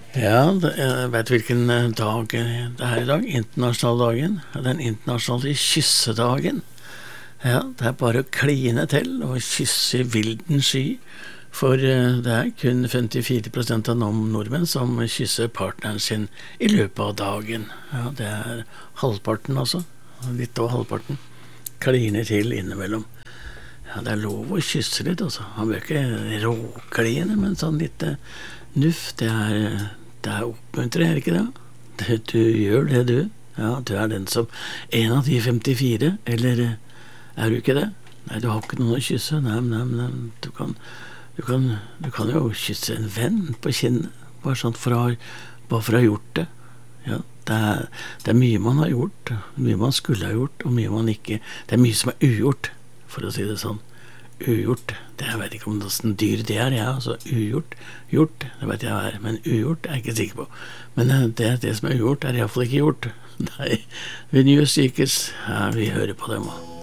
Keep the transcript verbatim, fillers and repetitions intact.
Ja, det- jeg vet hvilken eh, dag det er i dag. Internasjonaldagen. Ja, den internasjonale kyssedagen. Ja, det er bare å kline til og kysse i vilden sky. For eh, det er kun femtifire prosent av nom- nordmenn som kysser partneren sin i løpet av dagen. Ja, det er halvparten altså. Litt over halvparten. Kliner til innimellom. Ja, det er lov å kysse litt, altså. Han bør ikke råkline, men sånn litt eh, nuff, det er, det er oppmuntrende, er det ikke det? Du, du gjør det, du. Ja, du er den som en av de femtifire, eller eh, er du ikke det? Nei, du har ikke noen å kysse. Nei, nei, nei, du kan, du kan, du kan jo kysse en venn på kinnet, bare sånn for å ha, bare for å ha gjort det. Ja, det er, det er mye man har gjort, mye man skulle ha gjort, og mye man ikke. Det er mye som er ugjort, for å si det sånn. Ugjort, det jeg vet ikke om hvordan dyr det er, ja, altså ugjort, gjort, det vet jeg hva er, men ugjort er jeg ikke sikker på. Men eh, det, det som er ugjort er i hvert fall ikke gjort. Nei, vi nye sykes, ja, vi hører på dem også.